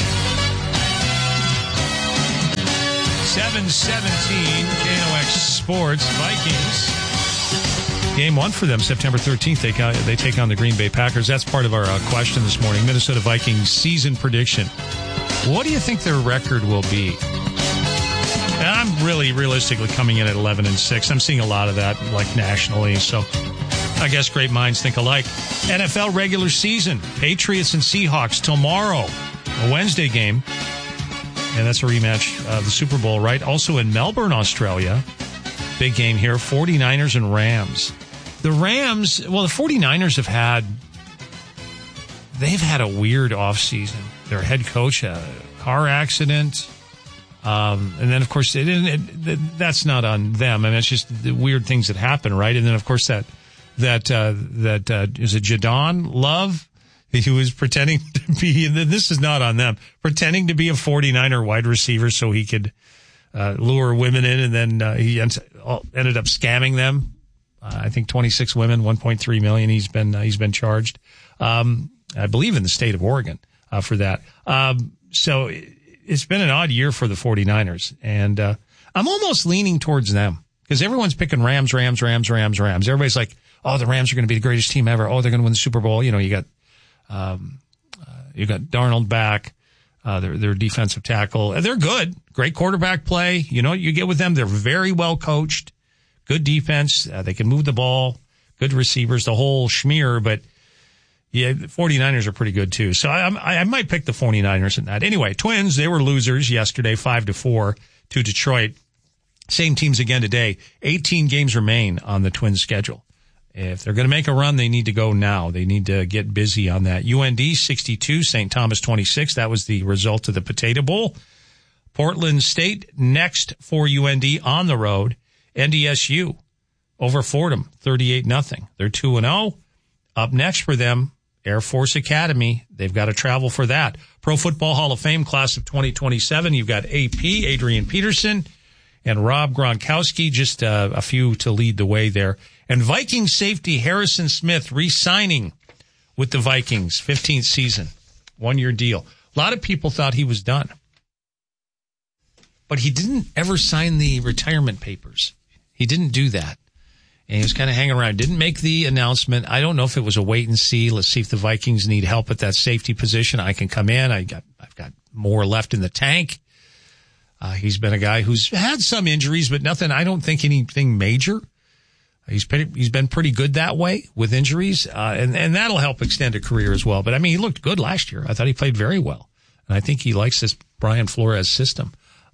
7:17 KNOX Sports. Vikings. Game 1 for them, September 13th. They take on the Green Bay Packers. That's part of our question this morning. Minnesota Vikings season prediction. What do you think their record will be? And I'm really realistically coming in at 11-6. I'm seeing a lot of that, like nationally. So I guess great minds think alike. NFL regular season. Patriots and Seahawks tomorrow. A Wednesday game. And that's a rematch of the Super Bowl, right? Also in Melbourne, Australia. Big game here. 49ers and Rams. The Rams, well, the 49ers they've had a weird offseason. Their head coach had a car accident. And then, of course, that's not on them. I mean, it's just the weird things that happen, right? And then, of course, that is it Jadon Love? He was pretending to be, and this is not on them, pretending to be a 49er wide receiver so he could lure women in, and then he ended up scamming them. I think 26 women, $1.3 million. He's been charged, I believe, in the state of Oregon for that. So it's been an odd year for the 49ers, and I'm almost leaning towards them because everyone's picking Rams. Everybody's like, oh, the Rams are going to be the greatest team ever. Oh, they're going to win the Super Bowl. You know, you got Darnold back. Their defensive tackle. They're good. Great quarterback play. You know what you get with them? They're very well coached. Good defense. They can move the ball. Good receivers. The whole schmear. But yeah, the 49ers are pretty good too. So I might pick the 49ers in that. Anyway, Twins, they were losers yesterday, 5-4 to Detroit. Same teams again today. 18 games remain on the Twins schedule. If they're going to make a run, they need to go now. They need to get busy on that. UND 62, St. Thomas 26. That was the result of the Potato Bowl. Portland State next for UND on the road. NDSU over Fordham 38-0. They're 2-0. Up next for them, Air Force Academy. They've got to travel for that. Pro Football Hall of Fame class of 2027. You've got AP, Adrian Peterson, and Rob Gronkowski, just a few to lead the way there. And Vikings safety Harrison Smith re-signing with the Vikings, 15th season, 1-year deal. A lot of people thought he was done. But he didn't ever sign the retirement papers. He didn't do that. And he was kind of hanging around. Didn't make the announcement. I don't know if it was a wait and see. Let's see if the Vikings need help at that safety position. I can come in. I've got more left in the tank. He's been a guy who's had some injuries, but nothing. I don't think anything major. He's been pretty good that way with injuries, and that'll help extend a career as well. But I mean, he looked good last year. I thought he played very well, and I think he likes this Brian Flores system.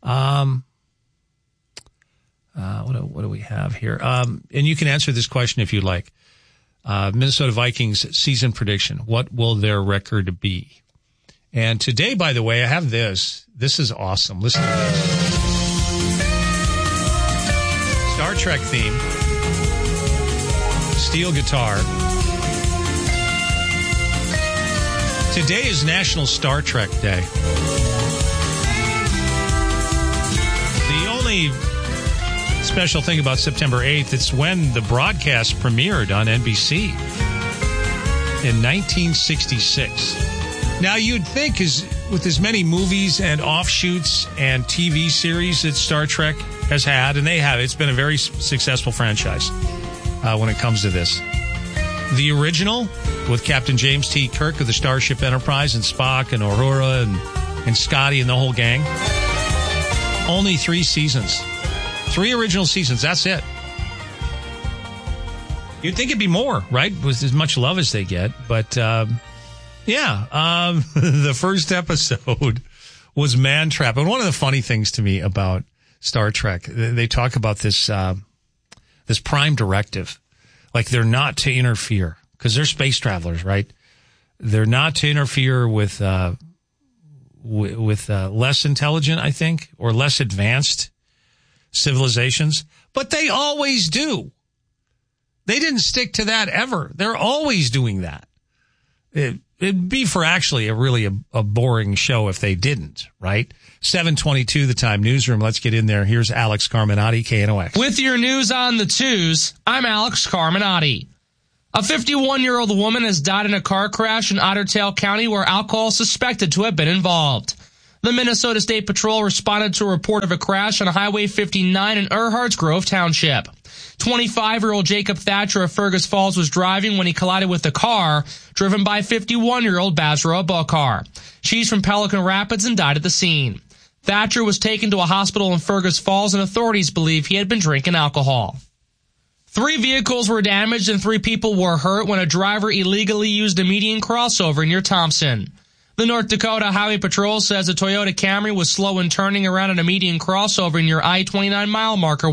What do we have here? And you can answer this question if you like. Minnesota Vikings season prediction. What will their record be? And today, by the way, I have this. This is awesome. Listen to this. Star Trek theme. Steel guitar. Today is National Star Trek Day. The only special thing about September 8th, it's when the broadcast premiered on NBC in 1966. Now, you'd think with as many movies and offshoots and TV series that Star Trek has had, and they have, it's been a very successful franchise when it comes to this. The original, with Captain James T. Kirk of the Starship Enterprise and Spock and Uhura and Scotty and the whole gang, only 3 seasons. 3 original seasons, that's it. You'd think it'd be more, right? With as much love as they get, but the first episode was Man Trap. And one of the funny things to me about Star Trek, they talk about this Prime Directive. Like they're not to interfere because they're space travelers, right? They're not to interfere with less intelligent, I think, or less advanced civilizations, but they always do. They didn't stick to that ever. They're always doing that. It'd be for actually a boring show if they didn't, right? 7:22 the time. Newsroom. Let's get in there. Here's Alex Carminati, KNOX. With your news on the twos, I'm Alex Carminati. A 51-year-old woman has died in a car crash in Otter Tail County where alcohol is suspected to have been involved. The Minnesota State Patrol responded to a report of a crash on Highway 59 in Earhart's Grove Township. 25-year-old Jacob Thatcher of Fergus Falls was driving when he collided with a car driven by 51-year-old Basra Abokar. She's from Pelican Rapids and died at the scene. Thatcher was taken to a hospital in Fergus Falls, and authorities believe he had been drinking alcohol. 3 vehicles were damaged and 3 people were hurt when a driver illegally used a median crossover near Thompson. The North Dakota Highway Patrol says a Toyota Camry was slow in turning around at a median crossover near I-29 mile marker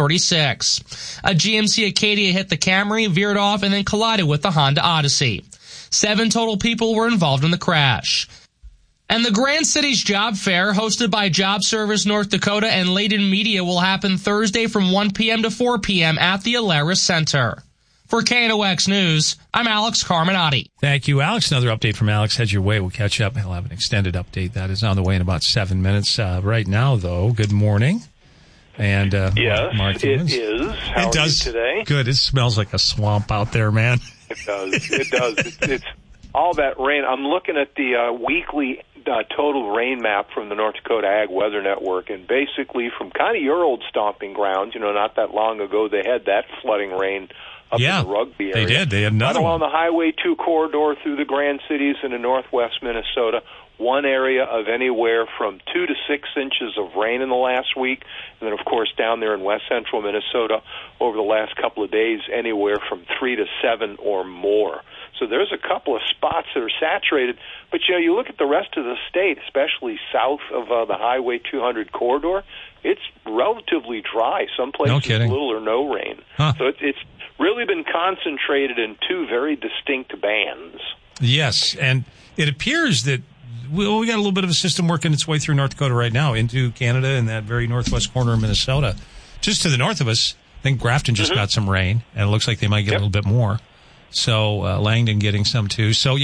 136. A GMC Acadia hit the Camry, veered off, and then collided with the Honda Odyssey. 7 total people were involved in the crash. And the Grand Cities Job Fair, hosted by Job Service North Dakota and Layden Media, will happen Thursday from 1 p.m. to 4 p.m. at the Alaris Center. For KNOX News, I'm Alex Carminati. Thank you, Alex. Another update from Alex. Head your way. We'll catch up. He'll have an extended update. That is on the way in about 7 minutes. Right now, though, good morning. And yes, Mark it is. How are you today? Good. It smells like a swamp out there, man. It does. It does. It's all that rain. I'm looking at the weekly total rain map from the North Dakota Ag Weather Network, and basically from kind of your old stomping grounds, not that long ago, they had that flooding rain up in the Rugby area. They did. They had another one. Along the Highway 2 corridor through the Grand Cities into northwest Minnesota, one area of anywhere from 2 to 6 inches of rain in the last week. And then, of course, down there in west central Minnesota over the last couple of days, anywhere from 3 to 7 or more. So there's a couple of spots that are saturated. But, you look at the rest of the state, especially south of the Highway 200 corridor, it's relatively dry. Some places little or no rain. Huh. So it's really been concentrated in 2 very distinct bands. Yes, and it appears that we got a little bit of a system working its way through North Dakota right now into Canada and that very northwest corner of Minnesota. Just to the north of us, I think Grafton just got some rain, and it looks like they might get a little bit more. So Langdon getting some too. So,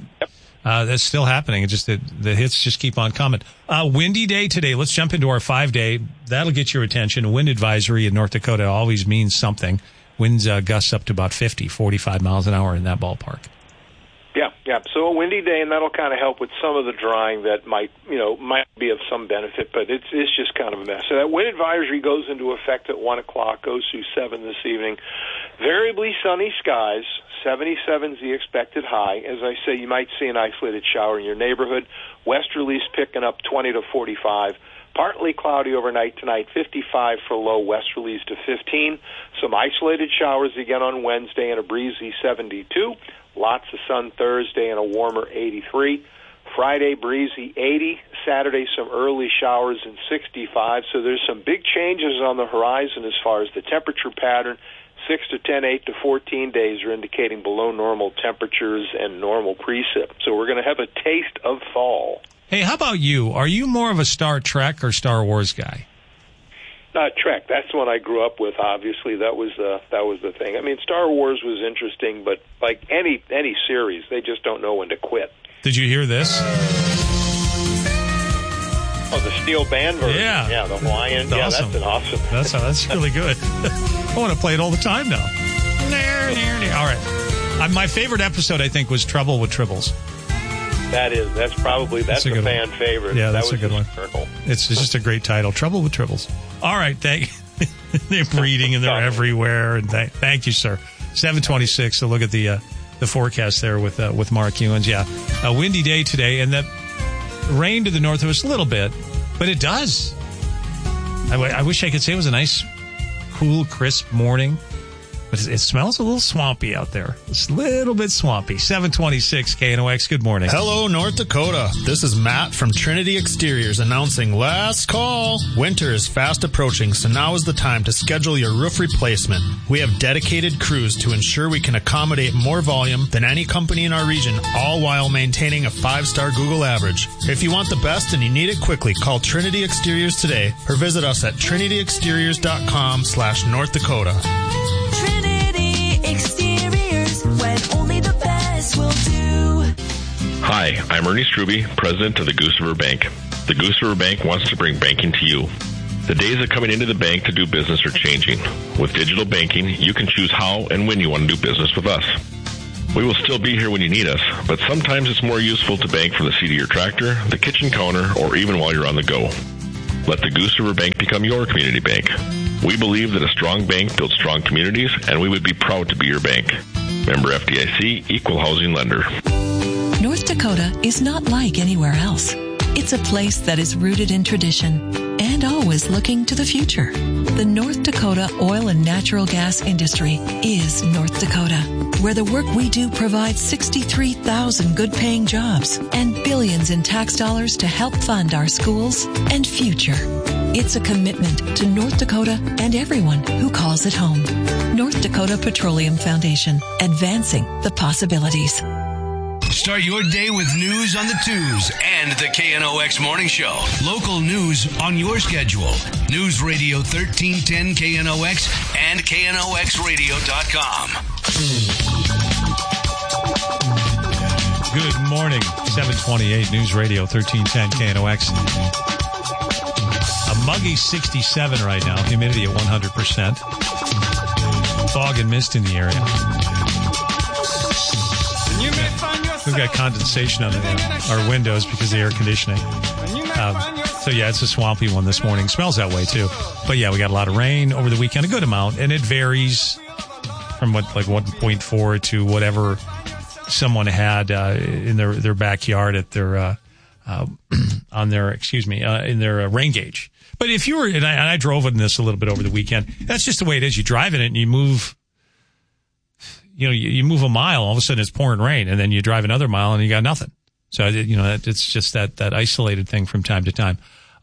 that's still happening. It's just that the hits just keep on coming. Windy day today. Let's jump into our 5-day. That'll get your attention. A wind advisory in North Dakota always means something. Winds gusts up to about 50, 45 miles an hour in that ballpark. Yeah. So a windy day, and that'll kind of help with some of the drying that might be of some benefit, but it's just kind of a mess. So that wind advisory goes into effect at 1 o'clock, goes through 7 this evening. Variably sunny skies, 77 is the expected high. As I say, you might see an isolated shower in your neighborhood. Westerlies picking up 20 to 45. Partly cloudy overnight tonight, 55 for low, westerlies to 15. Some isolated showers again on Wednesday and a breezy 72. Lots of sun Thursday and a warmer 83. Friday, breezy 80. Saturday, some early showers and 65. So there's some big changes on the horizon as far as the temperature pattern. 6 to 10, 8 to 14 days are indicating below normal temperatures and normal precip. So we're going to have a taste of fall. Hey, how about you? Are you more of a Star Trek or Star Wars guy? Trek. That's the one I grew up with. Obviously, that was the thing. I mean, Star Wars was interesting, but like any series, they just don't know when to quit. Did you hear this? Oh, the steel band version. Yeah, the Hawaiian. That's awesome. That's an awesome. That's really good. I want to play it all the time now. All right. My favorite episode, I think, was Trouble with Tribbles. That's a fan favorite. Yeah, that's a good one. It's just a great title, Trouble with Tribbles. All right, they're breeding and they're everywhere. And thank you, sir. 7:26. So look at the forecast there with Mark Ewens. Yeah, a windy day today, and that rain to the north of us a little bit, but it does. I wish I could say it was a nice, cool, crisp morning. But it smells a little swampy out there. It's a little bit swampy. 726 KNOX. Good morning. Hello, North Dakota. This is Matt from Trinity Exteriors announcing last call. Winter is fast approaching, so now is the time to schedule your roof replacement. We have dedicated crews to ensure we can accommodate more volume than any company in our region, all while maintaining a 5-star Google average. If you want the best and you need it quickly, call Trinity Exteriors today or visit us at trinityexteriors.com/North Dakota. Exteriors, when only the best will do. Hi, I'm Ernie Struby, president of the Goose River Bank. The Goose River Bank wants to bring banking to you. The days of coming into the bank to do business are changing. With digital banking, you can choose how and when you want to do business with us. We will still be here when you need us, but sometimes it's more useful to bank from the seat of your tractor, the kitchen counter, or even while you're on the go. Let the Goose River Bank become your community bank. We believe that a strong bank builds strong communities, and we would be proud to be your bank. Member FDIC, Equal Housing Lender. North Dakota is not like anywhere else. It's a place that is rooted in tradition and always looking to the future. The North Dakota oil and natural gas industry is North Dakota, where the work we do provides 63,000 good-paying jobs and billions in tax dollars to help fund our schools and future. It's a commitment to North Dakota and everyone who calls it home. North Dakota Petroleum Foundation, advancing the possibilities. Start your day with news on the twos and the KNOX Morning Show. Local news on your schedule. News Radio 1310 KNOX and KNOXradio.com. Good morning. 728 News Radio 1310 KNOX. A muggy 67 right now. Humidity at 100%. Fog and mist in the area. We've got condensation on our windows because of the air conditioning. So, yeah, it's a swampy one this morning. Smells that way, too. But, yeah, we got a lot of rain over the weekend, a good amount. And it varies from 1.4 to whatever someone had in their backyard at their in their rain gauge. But if you were, and I drove in this a little bit over the weekend, that's just the way it is. You drive in it and you move. You move a mile, all of a sudden it's pouring rain, and then you drive another mile and you got nothing. So, it's just that isolated thing from time to time.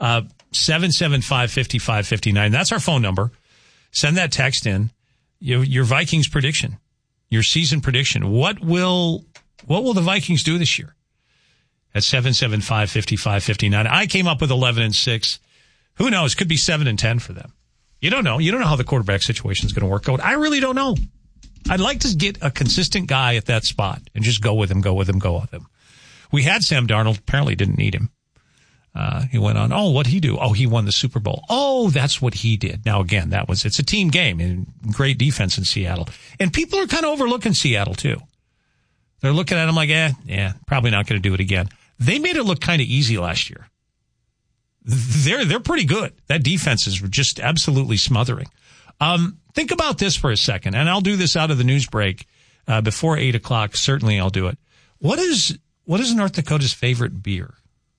775-5559. That's our phone number. Send that text in. Your Vikings prediction, your season prediction. What will the Vikings do this year? At 775-5559. I came up with 11-6. Who knows? Could be 7-10 for them. You don't know. You don't know how the quarterback situation is going to work out. I really don't know. I'd like to get a consistent guy at that spot and just go with him. We had Sam Darnold. Apparently didn't need him. He went on. Oh, what'd he do? Oh, he won the Super Bowl. Oh, that's what he did. Now, again, it's a team game and great defense in Seattle. And people are kind of overlooking Seattle, too. They're looking at him like, probably not going to do it again. They made it look kind of easy last year. They're pretty good. That defense is just absolutely smothering. Think about this for a second, and I'll do this out of the news break before 8 o'clock. Certainly I'll do it. What is North Dakota's favorite beer?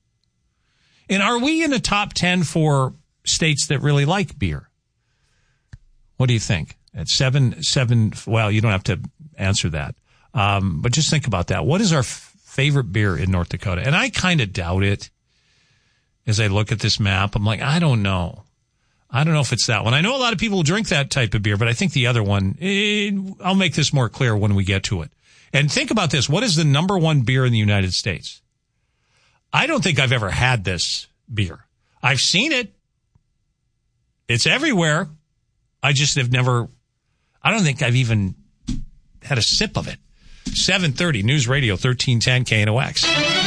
And are we in the top 10 for states that really like beer? What do you think? At 7, well, you don't have to answer that. But just think about that. What is our favorite beer in North Dakota? And I kind of doubt it as I look at this map. I'm like, I don't know. I don't know if it's that one. I know a lot of people drink that type of beer, but I think the other one, I'll make this more clear when we get to it. And think about this. What is the number one beer in the United States? I don't think I've ever had this beer. I've seen it. It's everywhere. I just have never, I don't think I've even had a sip of it. 7:30 News Radio 1310 KNOX.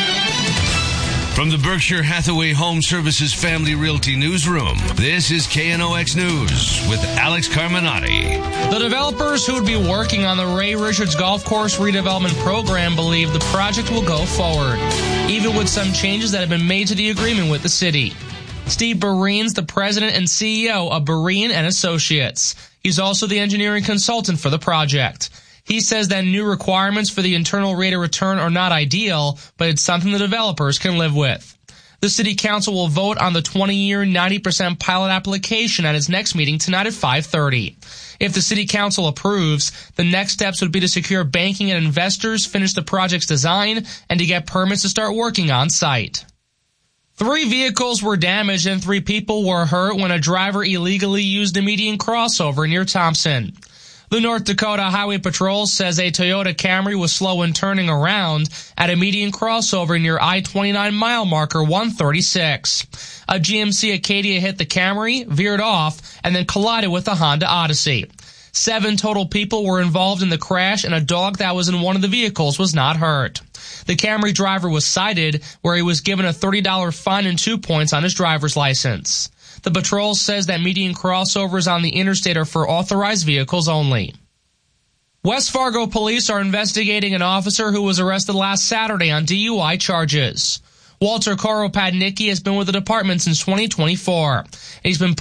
From the Berkshire Hathaway Home Services Family Realty Newsroom, this is KNOX News with Alex Carminati. The developers who would be working on the Ray Richards Golf Course redevelopment program believe the project will go forward, even with some changes that have been made to the agreement with the city. Steve Bareen's the president and CEO of Bareen and Associates. He's also the engineering consultant for the project. He says that new requirements for the internal rate of return are not ideal, but it's something the developers can live with. The city council will vote on the 20-year 90% pilot application at its next meeting tonight at 5:30. If the city council approves, the next steps would be to secure banking and investors, finish the project's design, and to get permits to start working on site. 3 vehicles were damaged and 3 people were hurt when a driver illegally used a median crossover near Thompson. The North Dakota Highway Patrol says a Toyota Camry was slow in turning around at a median crossover near I-29 mile marker 136. A GMC Acadia hit the Camry, veered off, and then collided with a Honda Odyssey. 7 total people were involved in the crash, and a dog that was in one of the vehicles was not hurt. The Camry driver was cited, where he was given a $30 fine and 2 points on his driver's license. The patrol says that median crossovers on the interstate are for authorized vehicles only. West Fargo police are investigating an officer who was arrested last Saturday on DUI charges. Walter Koropadnicki has been with the department since 2024. He's been put